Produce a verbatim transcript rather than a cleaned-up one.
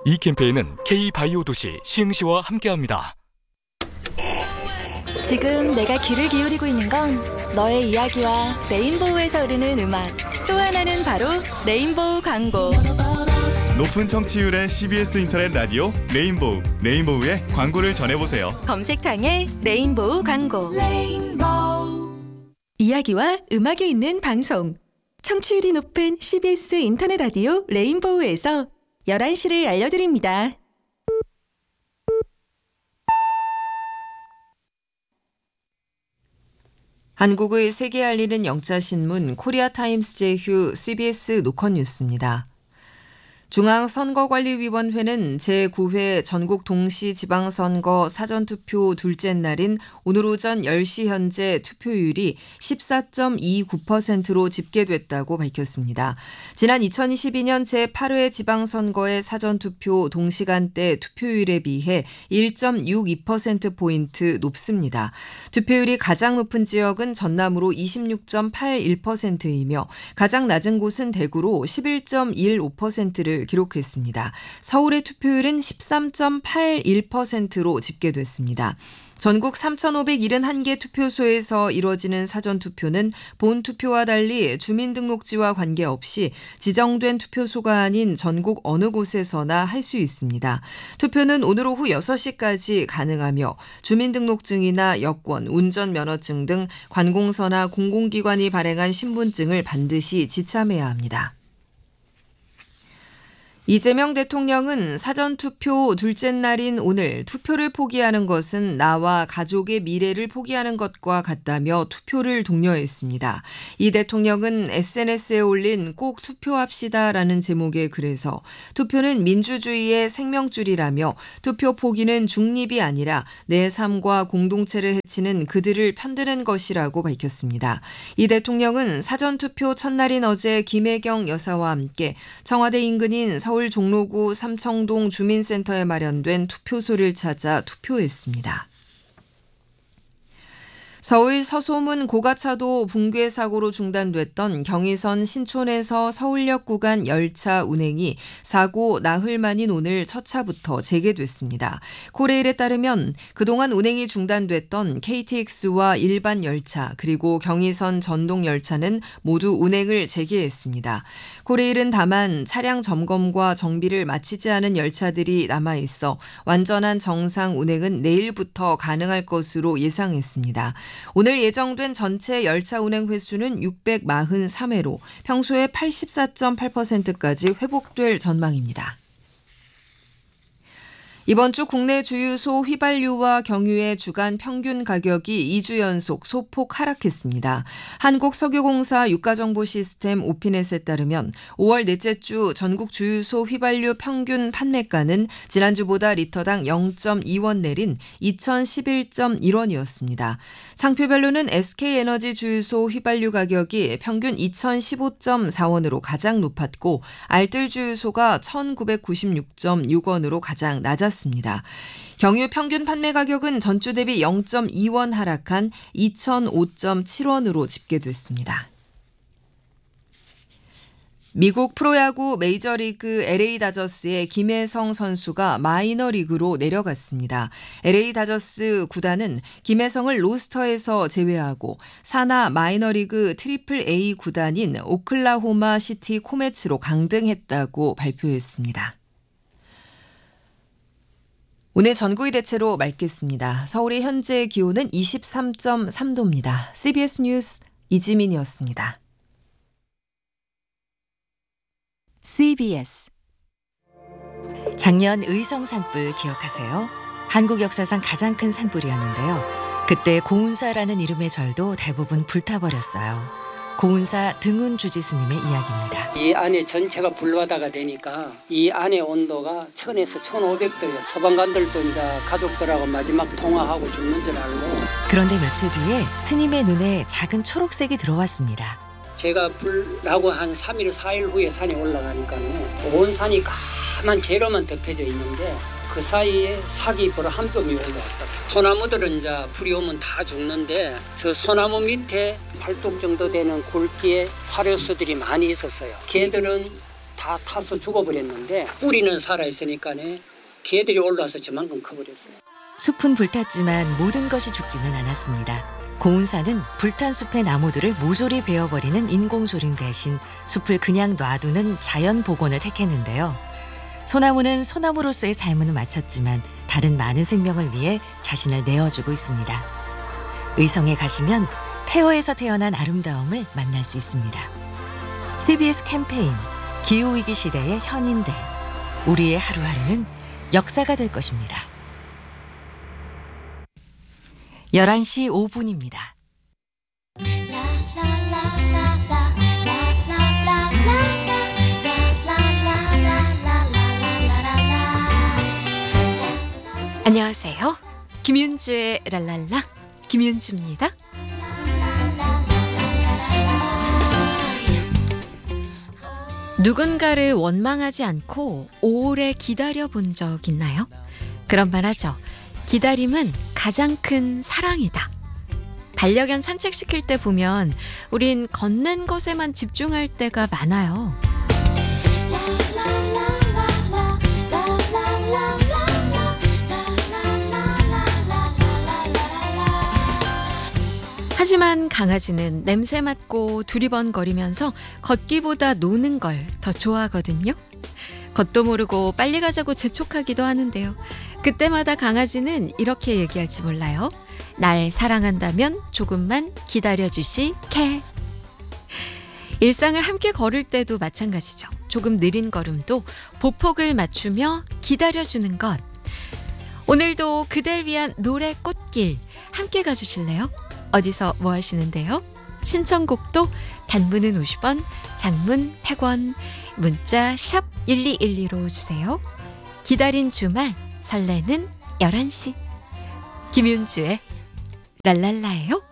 이 캠페인은 K바이오 도시 시흥시와 함께합니다. 지금 내가 귀를 기울이고 있는 건 너의 이야기와 레인보우에서 흐르는 음악, 또 하나는 바로 레인보우 광고. 높은 청취율의 씨비에스 인터넷 라디오 레인보우, 레인보우의 광고를 전해보세요. 검색창에 레인보우 광고. 레인보우. 이야기와 음악이 있는 방송. 청취율이 높은 씨비에스 인터넷 라디오 레인보우에서 열한 시를 알려드립니다. 한국의 세계 알리는 영자신문 코리아타임스 제휴 씨비에스 노컷 뉴스입니다. 중앙선거관리위원회는 제구 회 전국 동시지방선거 사전투표 둘째 날인 오늘 오전 열 시 현재 투표율이 십사 점 이구 퍼센트로 집계됐다고 밝혔습니다. 지난 이천이십이 년 제팔 회 지방선거의 사전투표 동시간대 투표율에 비해 일 점 육이 퍼센트포인트 높습니다. 투표율이 가장 높은 지역은 전남으로 이십육 점 팔일 퍼센트이며 가장 낮은 곳은 대구로 십일 점 일오 퍼센트를 기록했습니다. 서울의 투표율은 십삼 점 팔일 퍼센트로 집계됐습니다. 전국 삼천오백칠십일 개 투표소에서 이뤄지는 사전투표는 본투표와 달리 주민등록지와 관계없이 지정된 투표소가 아닌 전국 어느 곳에서나 할 수 있습니다. 투표는 오늘 오후 여섯 시까지 가능하며 주민등록증이나 여권, 운전면허증 등 관공서나 공공기관이 발행한 신분증을 반드시 지참해야 합니다. 이재명 대통령은 사전투표 둘째 날인 오늘 투표를 포기하는 것은 나와 가족의 미래를 포기하는 것과 같다며 투표를 독려했습니다. 이 대통령은 에스엔에스에 올린 꼭 투표합시다라는 제목의 글에서 투표는 민주주의의 생명줄이라며 투표 포기는 중립이 아니라 내 삶과 공동체를 해치는 그들을 편드는 것이라고 밝혔습니다. 이 대통령은 사전투표 첫날인 어제 김혜경 여사와 함께 청와대 인근인 서울 종로구 삼청동 주민센터에 마련된 투표소를 찾아 투표했습니다. 서울 서소문 고가차도 붕괴 사고로 중단됐던 경의선 신촌에서 서울역 구간 열차 운행이 사고 나흘 만인 오늘 첫 차부터 재개됐습니다. 코레일에 따르면 그동안 운행이 중단됐던 케이티엑스와 일반 열차 그리고 경의선 전동 열차는 모두 운행을 재개했습니다. 코레일은 다만 차량 점검과 정비를 마치지 않은 열차들이 남아있어 완전한 정상 운행은 내일부터 가능할 것으로 예상했습니다. 오늘 예정된 전체 열차 운행 횟수는 육백사십삼 회로 평소의 팔십사 점 팔 퍼센트까지 회복될 전망입니다. 이번 주 국내 주유소 휘발유와 경유의 주간 평균 가격이 이 주 연속 소폭 하락했습니다. 한국석유공사 유가정보시스템 오피넷에 따르면 오월 넷째 주 전국 주유소 휘발유 평균 판매가는 지난주보다 리터당 영 점 이 원 내린 이천십일 점 일 원이었습니다. 상표별로는 에스케이에너지 주유소 휘발유 가격이 평균 이천십오 점 사 원으로 가장 높았고 알뜰 주유소가 천구백구십육 점 육 원으로 가장 낮았습니다. 경유 평균 판매 가격은 전주 대비 영 점 이 원 하락한 이천오 점 칠 원으로 집계됐습니다. 미국 프로야구 메이저리그 엘에이 다저스의 김혜성 선수가 마이너리그로 내려갔습니다. 엘에이 다저스 구단은 김혜성을 로스터에서 제외하고 산하 마이너리그 트리플 에이 구단인 오클라호마 시티 코메츠로 강등했다고 발표했습니다. 오늘 전국이 대체로 맑겠습니다. 서울의 현재 기온은 이십삼 점 삼 도입니다. 씨비에스 뉴스 이지민이었습니다. 씨비에스 작년 의성 산불 기억하세요? 한국 역사상 가장 큰 산불이었는데요. 그때 고운사라는 이름의 절도 대부분 불타버렸어요. 고운사 등운 주지스님의 이야기입니다. 이 안에 전체가 불바다가 되니까 이 안의 온도가 천에서 천오백 도예요. 소방관들도 이제 가족들하고 마지막 통화하고 죽는 줄 알고. 그런데 며칠 뒤에 스님의 눈에 작은 초록색이 들어왔습니다. 제가 불 나고 한 삼 일, 사 일 후에 산에 올라가니까요. 온 산이 까만 재로만 덮여져 있는데 그 사이에 사기불 한 뼘이 올라왔다. 소나무들은 이제 불이 오면 다 죽는데 저 소나무 밑에 팔뚝 정도 되는 굵기의 화료수들이 많이 있었어요. 개들은 다 타서 죽어버렸는데 뿌리는 살아있으니까 개들이 올라와서 저만큼 커버렸어요. 숲은 불탔지만 모든 것이 죽지는 않았습니다. 고운사는 불탄 숲의 나무들을 모조리 베어버리는 인공조림 대신 숲을 그냥 놔두는 자연 복원을 택했는데요. 소나무는 소나무로서의 삶은 마쳤지만 다른 많은 생명을 위해 자신을 내어주고 있습니다. 의성에 가시면 폐허에서 태어난 아름다움을 만날 수 있습니다. 씨비에스 캠페인 기후위기 시대의 현인들, 우리의 하루하루는 역사가 될 것입니다. 열한 시 오 분입니다. 안녕하세요. 김윤주의 랄랄라 김윤주입니다. 누군가를 원망하지 않고 오래 기다려 본 적 있나요? 그런 말 하죠. 기다림은 가장 큰 사랑이다. 반려견 산책시킬 때 보면 우린 걷는 것에만 집중할 때가 많아요. 하지만 강아지는 냄새 맡고 두리번거리면서 걷기보다 노는 걸 더 좋아하거든요. 걷도 모르고 빨리 가자고 재촉하기도 하는데요. 그때마다 강아지는 이렇게 얘기할지 몰라요. 날 사랑한다면 조금만 기다려주시 캐. 일상을 함께 걸을 때도 마찬가지죠. 조금 느린 걸음도 보폭을 맞추며 기다려주는 것. 오늘도 그댈 위한 노래 꽃길 함께 가주실래요? 어디서 뭐 하시는데요? 신청곡도 단문은 오십 원, 장문 백 원, 문자 샵 일이일이로 주세요. 기다린 주말, 설레는 열한 시. 김윤주의 랄랄라예요.